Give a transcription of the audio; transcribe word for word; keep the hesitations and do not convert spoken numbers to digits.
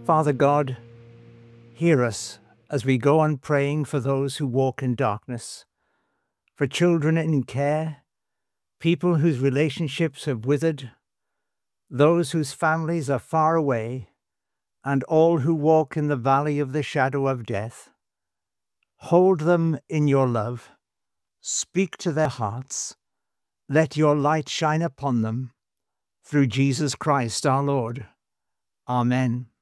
Father God, hear us as we go on praying for those who walk in darkness, for children in care, people whose relationships have withered, those whose families are far away, and all who walk in the valley of the shadow of death. Hold them in your love. Speak to their hearts. Let your light shine upon them. Through Jesus Christ our Lord. Amen.